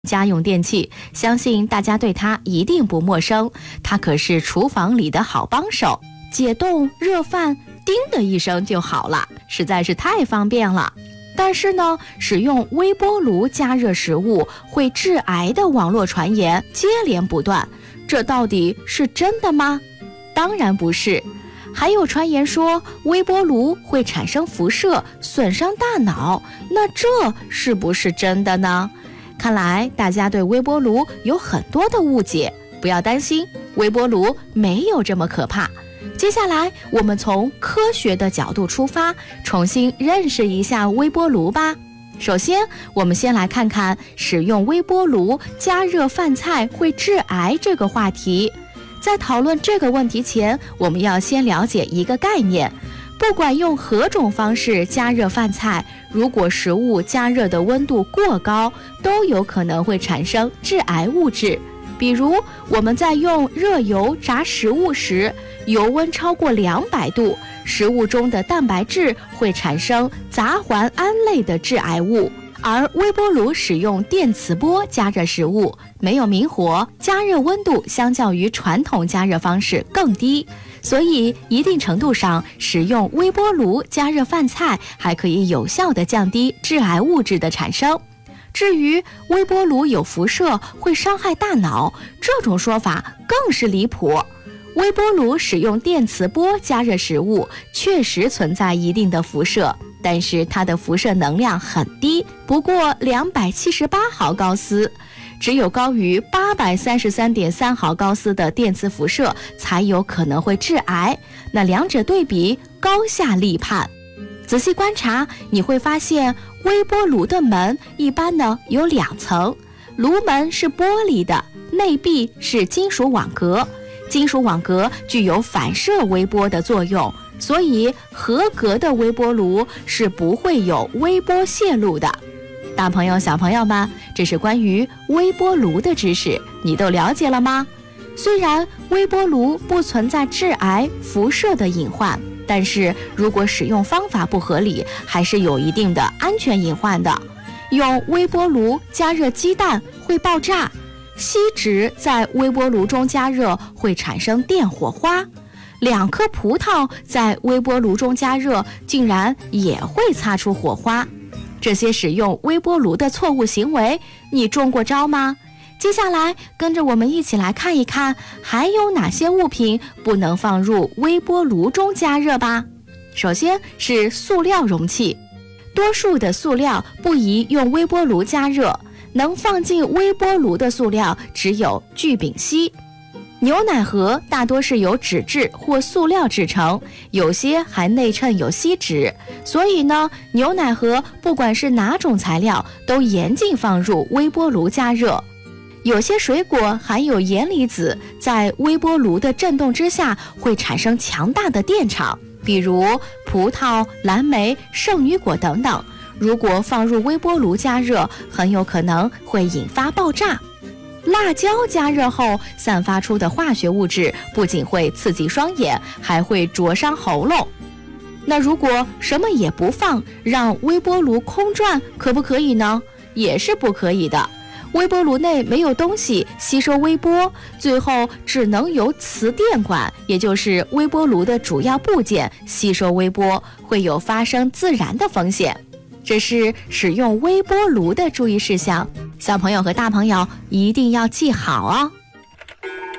家用电器，相信大家对它一定不陌生，它可是厨房里的好帮手，解冻热饭叮的一声就好了，实在是太方便了。但是呢，使用微波炉加热食物会致癌的网络传言接连不断，这到底是真的吗？当然不是。还有传言说微波炉会产生辐射，损伤大脑，那这是不是真的呢？看来大家对微波炉有很多的误解，不要担心，微波炉没有这么可怕。接下来我们从科学的角度出发，重新认识一下微波炉吧。首先，我们先来看看使用微波炉加热饭菜会致癌这个话题。在讨论这个问题前，我们要先了解一个概念，不管用何种方式加热饭菜，如果食物加热的温度过高，都有可能会产生致癌物质。比如我们在用热油炸食物时，油温超过200度，食物中的蛋白质会产生杂环胺类的致癌物。而微波炉使用电磁波加热食物，没有明火，加热温度相较于传统加热方式更低，所以一定程度上，使用微波炉加热饭菜还可以有效地降低致癌物质的产生。至于微波炉有辐射会伤害大脑，这种说法更是离谱。微波炉使用电磁波加热食物，确实存在一定的辐射，但是它的辐射能量很低，不过278毫高斯，只有高于833.3毫高斯的电磁辐射才有可能会致癌。那两者对比，高下立判。仔细观察，你会发现微波炉的门一般呢有2层，炉门是玻璃的，内壁是金属网格。金属网格具有反射微波的作用，所以合格的微波炉是不会有微波泄露的。大朋友小朋友们，这是关于微波炉的知识，你都了解了吗？虽然微波炉不存在致癌辐射的隐患，但是如果使用方法不合理，还是有一定的安全隐患的。用微波炉加热鸡蛋会爆炸，锡纸在微波炉中加热会产生电火花，2颗葡萄在微波炉中加热竟然也会擦出火花。这些使用微波炉的错误行为，你中过招吗？接下来跟着我们一起来看一看，还有哪些物品不能放入微波炉中加热吧。首先是塑料容器，多数的塑料不宜用微波炉加热，能放进微波炉的塑料只有聚丙烯。牛奶盒大多是由纸质或塑料制成，有些还内衬有锡纸，所以呢，牛奶盒不管是哪种材料，都严禁放入微波炉加热。有些水果含有盐离子，在微波炉的震动之下会产生强大的电场，比如葡萄、蓝莓、圣女果等等。如果放入微波炉加热，很有可能会引发爆炸。辣椒加热后散发出的化学物质不仅会刺激双眼，还会灼伤喉咙。那如果什么也不放，让微波炉空转，可不可以呢？也是不可以的。微波炉内没有东西吸收微波，最后只能由磁电管，也就是微波炉的主要部件吸收微波，会有发生自燃的风险。这是使用微波炉的注意事项，小朋友和大朋友一定要记好哦。